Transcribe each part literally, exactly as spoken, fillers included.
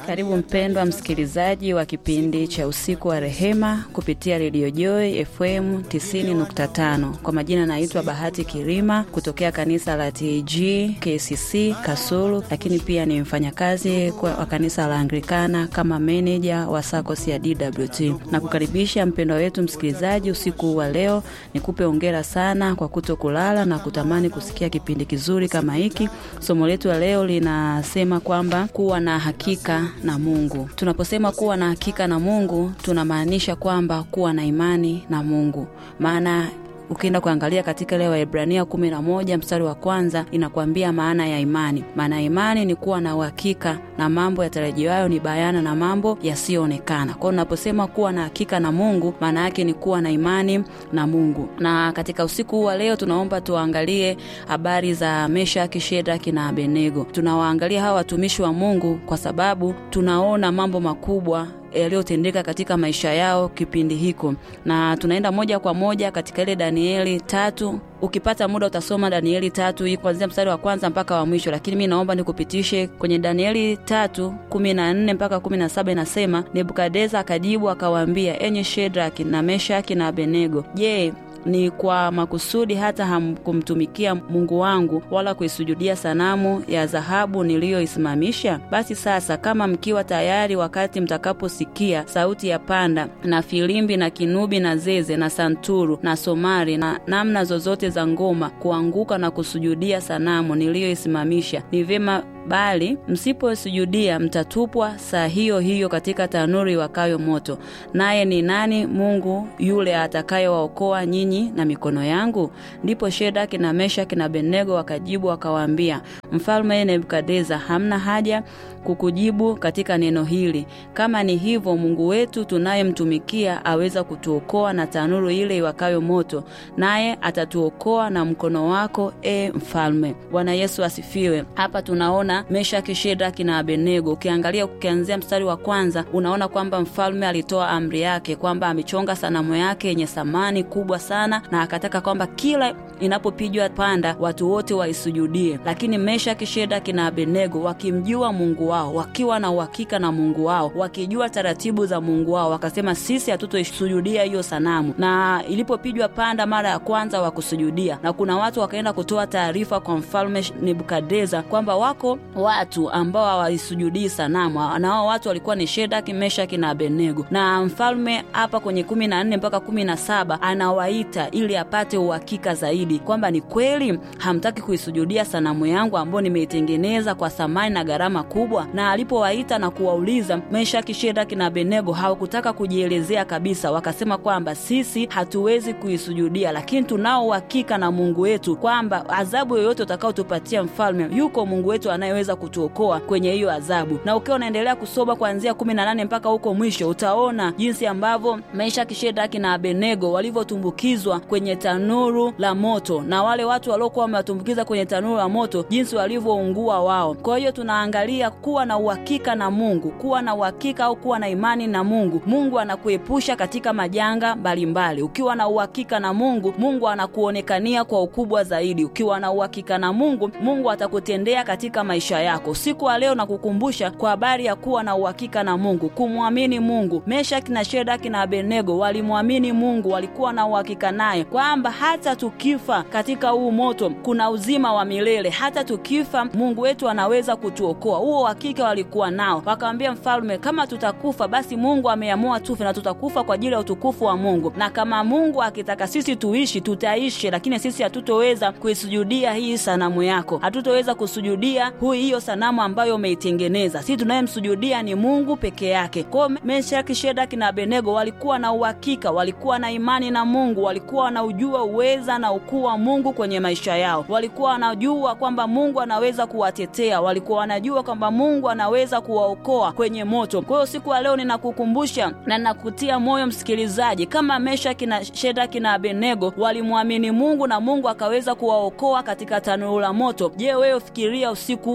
Karibu mpendwa msikilizaji wa kipindi cha Usiku wa Rehema kupitia Radio Joy F M tisini nukta tano. Kwa majina naitwa Bahati Kirima kutokea kanisa la T A G K C C Kasulu, lakini pia ni mfanyakazi wa kanisa la Anglikana kama manager wa SACCOS ya D W T. Na kukaribisha mpendwa wetu msikilizaji usiku wa leo, nikupe hongera sana kwa kutokulala na kutamani kusikia kipindi kizuri kama hiki. Somo letu la leo linasema kwamba kuwa na hakika na Mungu. Tunaposema kuwa na hakika na Mungu, tunamaanisha kwamba kuwa na imani na Mungu. Maana ukienda kuangalia katika ile Waebrania kumi na moja mstari wa kwanza inakuambia maana ya imani. Maana ya imani ni kuwa na uhakika na mambo yatarajiwayo, ni bayana na mambo yasiyoonekana. Kwa hiyo unaposema kuwa na hakika na Mungu, maana yake ni kuwa na imani na Mungu. Na katika usiku wa leo tunaomba tuangalie habari za Meshaki, Shadraka na Abednego. Tunawaangalia hawa watumishi wa Mungu kwa sababu tunaona mambo makubwa yaliyotendeka katika maisha yao kipindi hiko. Na tunaenda moja kwa moja katika ile Danieli tatu. Ukipata muda utasoma Danieli tatu hii kuanzia mstari wa kwanza mpaka wa mwisho, lakini mimi naomba nikupitishe kwenye Danieli tatu kumi na nne mpaka kumi na saba. Inasema, Nebukadneza akajibu akawaambia, enyi Shadraka na Meshaki na Abednego, je, ni kwa makusudi hata hamkumtumikia Mungu wangu wala kuisujudia sanamu ya dhahabu niliyoisimamisha? Basi sasa kama mkiwa tayari, wakati mtakaposikia sauti ya panda na filimbi na kinubi na zeze na santuru na somari na namna zozote za ngoma, kuanguka na kusujudia sanamu niliyoisimamisha, ni vema. Bali msiposujudia mtatupwa saa hiyo hiyo katika tanuri wakayo moto. Naye ni nani Mungu yule atakayewaokoa nyinyi na mikono yangu? Ndipo Shadraka na Meshaki na Abednego wakajibu wakawaambia, Mfalme Nebukadneza, hamna haja kukujibu katika neno hili. Kama ni hivyo, Mungu wetu tunayemtumikia aweza kutuokoa na tanuru ile iwakayo moto, naye atatuokoa na mkono wako, e mfalme. Bwana Yesu asifiwe. Hapa tunaona Meshaki, Shadraka na Abednego. Ukiangalia ukianzia mstari wa kwanza, unaona kwamba mfalme alitoa amri yake kwamba amechonga sanamu yake yenye thamani kubwa sana, na akataka kwamba kila inapopigwa panda watu wote waisujudie. Lakini Meshaki, Shadraka na Abednego wakimjua Mungu wao, wakiwa na uhakika na Mungu wao, wakijua taratibu za Mungu wao, wakasema sisi hatutoisujudia hiyo sanamu. Na ilipopigwa panda mara ya kwanza wakusujudia, na kuna watu wakaenda kutoa taarifa kwa mfalme Nebukadneza kwamba wako watu ambao hawaisujudii sanamu, na hao watu walikuwa ni Shadraka, Meshaki na Abednego. Na mfalme hapa kwenye kumi na nne mpaka kumi na saba anawaita ili apate uhakika zaidi kwamba ni kweli hamtaki kuisujudia sanamu yangu ambayo nimeitengeneza kwa thamani na gharama kubwa. Na alipowaita na kuwauliza, Meshaki, Shadraka na Abednego hawakutaka kujielezea kabisa. Wakasema kwamba sisi hatuwezi kuisujudia, lakini tunao uhakika na Mungu wetu kwamba adhabu yoyote utakayotupatia mfalme, yuko Mungu wetu anayeweza kutuokoa kwenye hiyo adhabu. Na ukiwa unaendelea kusoma kuanzia kumi na nane mpaka huko mwisho, utaona jinsi ambavyo Meshaki, Shadraka na Abednego walivyotumbukizwa kwenye tanuru la moto, na wale watu waliokuwa wamewatumbukiza kwenye tanuru la moto jinsi walivyoungua wao. Kwa hiyo tunaangalia kuwa na uhakika na Mungu, kuwa na uhakika au kuwa na imani na Mungu. Mungu anakuepusha katika majanga mbalimbali. Ukiwa na uhakika na Mungu, Mungu anakuonekania kwa ukubwa zaidi. Ukiwa na uhakika na Mungu, Mungu atakutendea katika maisha yako. Siku wa leo nakukumbusha kwa habari ya kuwa na uhakika na Mungu, kumwamini Mungu. Meshaki na Shadraka na Abednego walimwamini Mungu, walikuwa na uhakika naye kwamba hata tukifa katika huu moto kuna uzima wa milele. Hata tukifa Mungu wetu anaweza kutuokoa. Huo uhakika walikuwa nao. Wakamwambia mfalme, kama tutakufa basi Mungu ameamua tufe, na tutakufa kwa ajili ya utukufu wa Mungu. Na kama Mungu akitaka sisi tuishi, tutaishi, lakini sisi hatutoweza kuisujudia hii sanamu yako. Hatutoweza kusujudia hui hiyo sanamu ambayo umeitengeneza. Sisi tunayemsujudia ni Mungu peke yake. Kwa Meshaki, Shadraka na Abednego walikuwa na uhakika, walikuwa na imani na Mungu, walikuwa wanaujua uweza na ukuu wa Mungu kwenye maisha yao. Walikuwa wanajua kwamba Mungu anaweza kuwatetea, walikuwa wanajua kwamba Mungu anaweza kuwaokoa kwenye moto. Kwa hiyo siku ya leo ninakukumbusha na ninakutia moyo msikilizaji, kama Meshaki na Shadraka na Abednego walimwamini Mungu na Mungu akaweza kuwaokoa katika tanuru la moto. Je, wewe fikiria usiku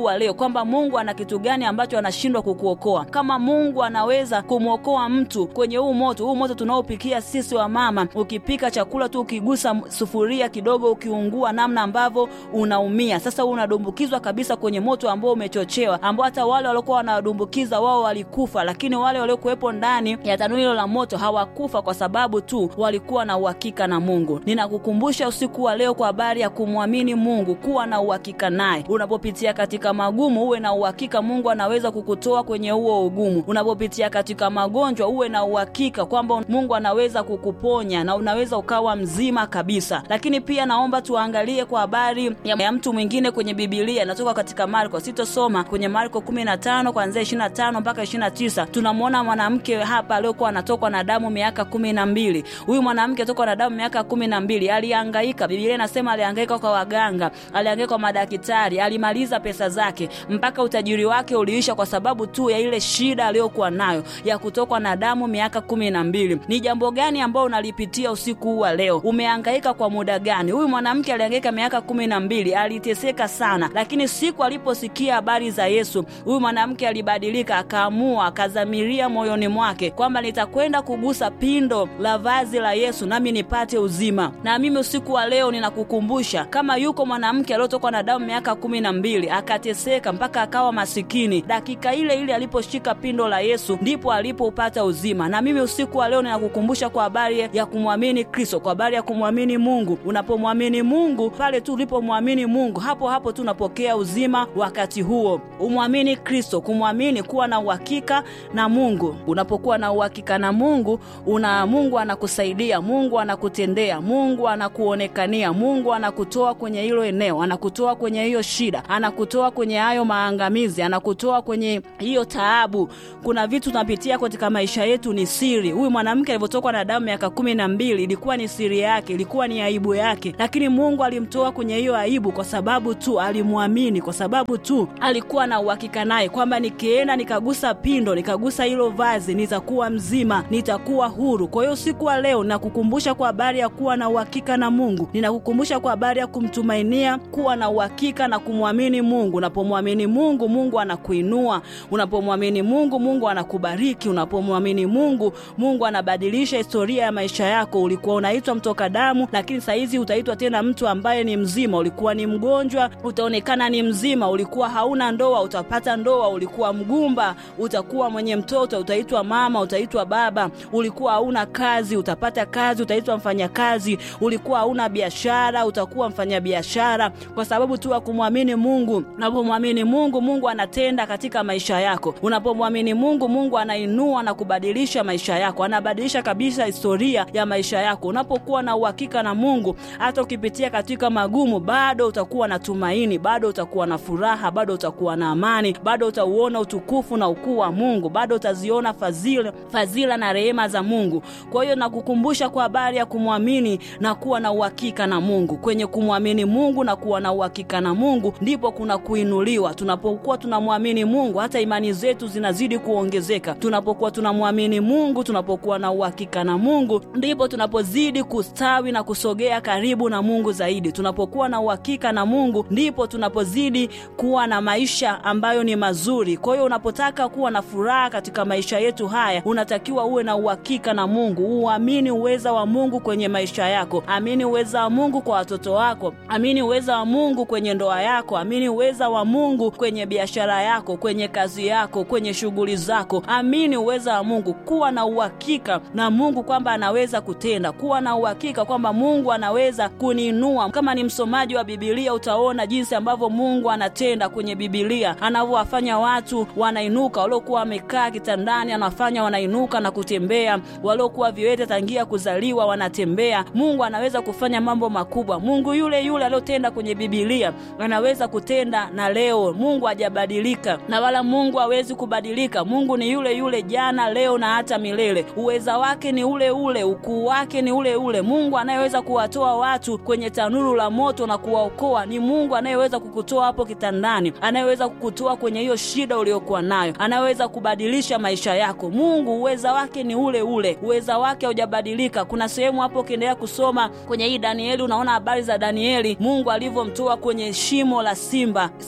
huu wa leo kwamba Mungu ana kitu gani ambacho anashindwa kukuokoa. Kama Mungu anaweza kumuokoa mtu kwenye huu moto, huu moto tunaopikia sisi wa mama, ukipika chakula tu ukigusa sufuria kidogo ukiungua namna ambavyo unaumia. Sasa unadumbukizwa kabisa kwenye moto ambao umechochewa, ambao hata wale waliokuwa wanadumbukiza wao walikufa, lakini wale waliokuepo ndani ya tanuri la moto hawakufa kwa sababu tu walikuwa na uhakika na Mungu. Ninakukumbusha usiku wa leo kwa habari ya kumwamini Mungu, kuwa na uhakika naye. Unapopitia katika magumu uwe na uhakika Mungu anaweza kukutoa kwenye huo ugumu. Unapopitia katika magonjwa uwe na uhakika kwamba Mungu anaweza kukuponya na unaweza ukawa mzima kabisa. Lakini pia naomba tuangalie kwa habari ya mtu mwingine kwenye Biblia. Natoka katika Marko, sitosoma kwenye Marko kumi na tano kuanzia ishirini na tano mpaka ishirini na tisa. Tunamwona mwanamke hapa aliyokuwa anatokwa na damu miaka kumi na mbili. Huyu mwanamke atokwa na damu miaka kumi na mbili alihangaika. Biblia inasema alihangaika kwa waganga, alihangaika kwa madaktari, alimaliza pesa zake mpaka utajiri wake uliisha kwa sababu tu ya ile shida aliyokuwa nayo ya kutokwa na damu miaka kumi na mbili. Ni jambo gani ambalo unalipitia usiku wa leo? Umehangaika kwa muda gani? Huyu mwanamke alihangaika miaka kumi na mbili, aliteseka sana, lakini siku aliposikia habari za Yesu, huyu mwanamke alibadilika, akaamua, akazamiria moyoni mwake kwamba nitakwenda kugusa pindo la vazi la Yesu nami nipate uzima. Na mimi usiku wa leo ninakukumbusha kama yuko mwanamke aliyotokwa na damu miaka kumi na mbili akateseka mpaka akawa masikini, dakika ile ile aliposhika pindo la Yesu ndipo alipopata uzima. Na mimi usiku wa leo ninakukumbusha kwa habari ya kumwamini Kristo, kwa habari ya kumwamini Mungu. Unapomwamini Mungu, pale tu ulipomwamini Mungu, hapo hapo tunapokea uzima wakati huo. Umwamini Kristo, kumwamini, kuwa na uhakika na Mungu. Unapokuwa na uhakika na Mungu, una Mungu anakusaidia, Mungu anakutendea, Mungu anakuonekania, Mungu anakutoa kwenye hilo eneo, anakutoa kwenye hiyo shida, anakutoa kwenye hayo maangamizi, anakutoa kwenye hiyo taabu. Kuna vitu tunapitia katika maisha yetu ni siri. Huyu mwanamke alipotokwa na damu miaka kumi na mbili ilikuwa ni siri yake, ilikuwa ni aibu yake, lakini Mungu alimtoa kwenye hiyo aibu kwa sababu tu alimwamini, kwa sababu tu alikuwa na uhakika naye kwamba nikienda nikagusa pindo, nikagusa hilo vazi, nitakuwa mzima, nitakuwa huru. Kwa hiyo siku wa leo nakukumbusha kwa habari ya kuwa na uhakika na Mungu. Ninakukumbusha kwa habari ya kumtumainia, kuwa na uhakika na kumwamini Mungu. Unapomwamini Mungu, Mungu anakuinua. Unapomwamini Mungu, Mungu anakubariki. Unapomwamini Mungu, Mungu anabadilisha historia ya maisha yako. Ulikuwa unaitwa mtoka damu, lakini sasa hizi utaitwa tena mtu ambaye ni mzima. Ulikuwa ni mgonjwa, utaonekana ni mzima. Ulikuwa hauna ndoa, utapata ndoa. Ulikuwa mgumba, utakuwa mwenye mtoto, utaitwa mama, utaitwa baba. Ulikuwa hauna kazi, utapata kazi, utaitwa mfanyakazi. Ulikuwa hauna biashara, utakuwa mfanyabiashara kwa sababu tu kumwamini Mungu. Unapomwamini Mungu, Mungu anatenda katika maisha yako. Unapomwamini Mungu, Mungu anainua na kubadilisha maisha yako, anabadilisha kabisa historia ya maisha yako. Unapokuwa na uhakika na Mungu, hata ukipitia katika magumu bado utakuwa na tumaini, bado utakuwa na furaha, bado utakuwa na amani, bado utauona utukufu na ukuu wa Mungu, bado utaziona fadhila, fadhila na rehema za Mungu. Kwa hiyo nakukumbusha kwa habari ya kumwamini na kuwa na uhakika na Mungu. Kwenye kumwamini Mungu na kuwa na uhakika na Mungu ndipo kuna kuinuliwa. Tunapokuwa tunamwamini Mungu, hata imani zetu zinazidi kuongezeka. Tunapokuwa tunamwamini Mungu, tunapokuwa na uhakika na Mungu, ndipo tunapozidi kustawi na kusogea karibu na Mungu zaidi. Tunapokuwa na uhakika na Mungu, ndipo tunapozidi kuwa na maisha ambayo ni mazuri. Kwa hiyo unapotaka kuwa na furaha katika maisha yetu haya, unatakiwa uwe na uhakika na Mungu. Uamini uweza wa Mungu kwenye maisha yako. Amini uweza wa Mungu kwa watoto wako. Amini uweza wa Mungu kwenye ndoa yako. Amini uweza wa Mungu kwenye biashara yako, kwenye kazi yako, kwenye shughuli zako. Amini uweza wa Mungu. Kuwa na uhakika na Mungu kwamba anaweza kutenda. Kuwa na uhakika kwamba Mungu anaweza kuniinua. Kama ni msomaji wa Biblia, utaona jinsi ambavyo Mungu anatenda kwenye Biblia. Anavyowafanya watu wanainuka, waliokuwa wamekaa kitandani anafanya wanainuka na kutembea, waliokuwa viwete tangia kuzaliwa wanatembea. Mungu anaweza kufanya mambo makubwa. Mungu yule yule aliyotenda kwenye Biblia anaweza kutenda na leo. Mungu hajabadilika na wala Mungu hawezi kubadilika. Mungu ni yule yule jana, leo na hata milele. Uweza wake ni ule ule, ukuu wake ni ule ule. Mungu anayeweza kuwatoa watu kwenye tanuru la moto na kuwaokoa ni Mungu anayeweza kukutoa hapo kitandani, anayeweza kukutoa kwenye hiyo shida uliyokuwa nayo, anaweza kubadilisha maisha yako. Mungu uweza wake ni ule ule, uweza wake hujabadilika. Kuna sehemu hapo ukiendelea kusoma kwenye hii Danieli, unaona habari za Danieli, Mungu alivyomtoa kwenye shimo la simba.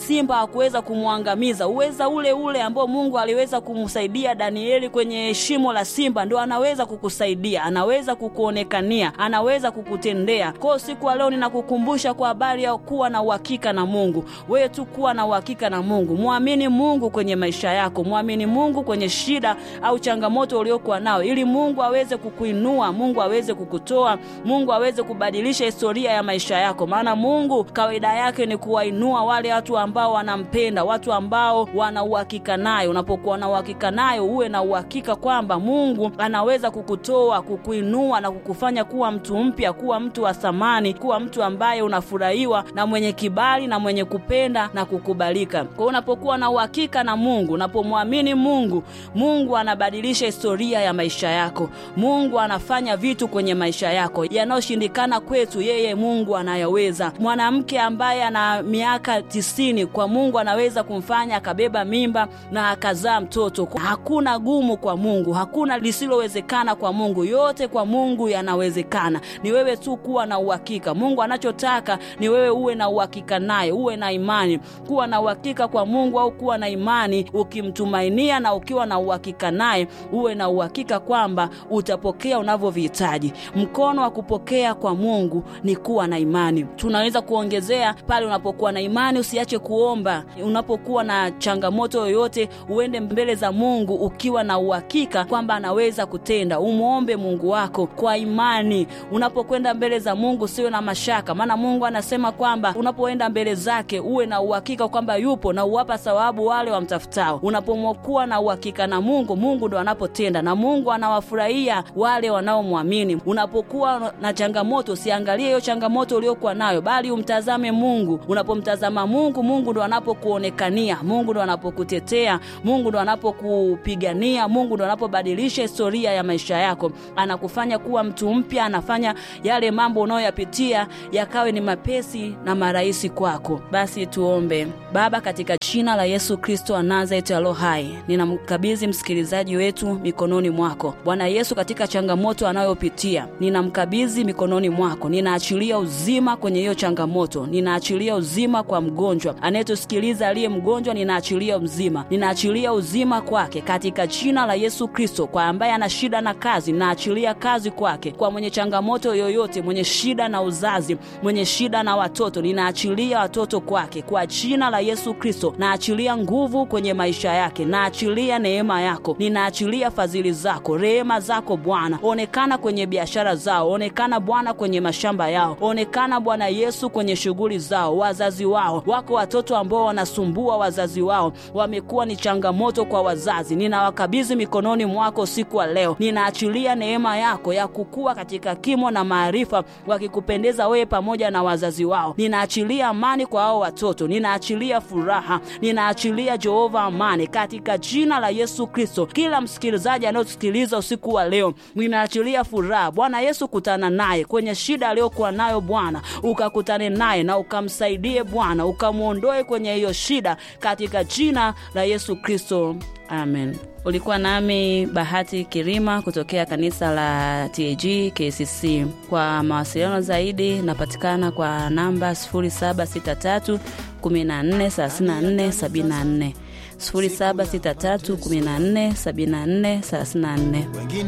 simba hakuweza kumwangamiza. Uweza ule ule ambao Mungu aliweza kumsaidia Danieli kwenye shimo la simba ndio anaweza kukusaidia, anaweza kukuonekania, anaweza kukutendea. Kwa siku leo ninakukumbusha kwa habari ya kuwa na uhakika na Mungu. Wewe tu kuwa na uhakika na Mungu. Muamini Mungu kwenye maisha yako. Muamini Mungu kwenye shida au changamoto uliokuwa nao, ili Mungu aweze kukuinua, Mungu aweze kukutoa, Mungu aweze kubadilisha historia ya maisha yako. Maana Mungu kawaida yake ni kuwainua wale watu ambao wanampenda, watu ambao wana uhakika naye. Unapokuwa na uhakika naye, uwe na uhakika kwamba Mungu anaweza kukutoa, kukuinua na kukufanya kuwa mtu mpya, kuwa mtu wa thamani, kuwa mtu ambaye unafurahiwa na mwenye kibali na mwenye kupenda na kukubalika. Kwa unapokuwa na uhakika na Mungu, unapomwamini Mungu, Mungu anabadilisha historia ya maisha yako. Mungu anafanya vitu kwenye maisha yako yanayoshindikana kwetu, yeye Mungu anayaweza. Mwanamke ambaye ana miaka tisini, kwa Mungu anaweza kumfanya akabeba mimba na akazaa mtoto. Hakuna gumu kwa Mungu, hakuna lisilowezekana kwa Mungu. Yote kwa Mungu yanawezekana. Ni wewe tu kuwa na uhakika. Mungu anachotaka ni wewe uwe na uhakika naye, uwe na imani. Kuwa na uhakika kwa Mungu au kuwa na imani ukimtumainia na ukiwa na uhakika naye, uwe na uhakika kwamba utapokea unavyovihitaji. Mkono wa kupokea kwa Mungu ni kuwa na imani. Tunaweza kuongezea pale, unapokuwa na imani usiache kuomba. Unapokuwa na changamoto yoyote, uende mbele za Mungu ukiwa na uhakika kwamba anaweza kutenda. Umuombe Mungu wako kwa imani. Unapokwenda mbele za Mungu usiwe na mashaka, maana Mungu anasema kwamba unapoenda mbele zake uwe na uhakika kwamba yupo na uwapa thawabu wale wamtafutao. Unapokuwa na uhakika na Mungu, Mungu ndo anapotenda na Mungu anawafurahia wale wanaomwamini. Unapokuwa na changamoto, usiangalie hiyo changamoto uliyokuwa nayo, bali umtazame Mungu. Unapomtazama Mungu, Mungu ndo anapokuonekania, Mungu ndo anapokutetea, Mungu ndo anapokupigania, Mungu ndo anapobadilisha historia ya maisha yako. Anakufanya kuwa mtu mpya, anafanya yale mambo unayoyapitia yakawe ni mapesi na marahisi kwako. Basi tuombe. Baba, katika jina la Yesu Kristo wa Nazareti aliye hai, ninamkabidhi msikilizaji wetu mikononi mwako. Bwana Yesu, katika changamoto anayopitia, ninamkabidhi mikononi mwako. Ninaachilia uzima kwenye hiyo changamoto. Ninaachilia uzima kwa mgonjwa anayetusikiliza aliye mgonjwa, ninaachilia uzima. Ninaachilia uzima kwake katika jina la Yesu Kristo. Kwa ambaye ana shida na kazi, naachilia kazi kwake. Kwa mwenye changamoto yoyote, mwenye shida na uzazi, mwenye shida na watoto, ninaachilia watoto kwake kwa jina la Yesu Kristo. Naachilia nguvu kwenye maisha yake, naachilia neema yako, ninaachilia fadhili zako, rehema zako Bwana. Onekana kwenye biashara zao, onekana Bwana kwenye mashamba yao, onekana Bwana Yesu kwenye shughuli zao, wazazi wao. Wako watoto ambao wanasumbua wazazi wao, wamekuwa ni changamoto kwa wazazi. Ninawakabidhi mikononi mwako siku wa leo. Ninaachilia neema yako ya kukua katika kimo na maarifa, wakikupendeza wewe pamoja na wazazi wao. Ninaachilia amani kwa hao watoto, ninaachilia furaha, ninaachilia Jehova amani katika jina la Yesu Kristo. Kila msikilizaji anayosikiliza usiku wa leo, ninaachilia furaha. Bwana Yesu, kutana naye kwenye shida aliyokuwa nayo Bwana, ukakutane naye na ukamsaidie Bwana, ukamuondoe kwenye hiyo shida katika jina la Yesu Kristo. Amen. Ulikuwa nami Bahati Kirima kutokea kanisa la T A G K C C. Kwa mawasiliano zaidi napatikana kwa namba sifuri saba sita tatu kumi na nne thelathini na nne sabini na nne, sifuri saba sita tatu kumi na nne sabini na nne thelathini na nne.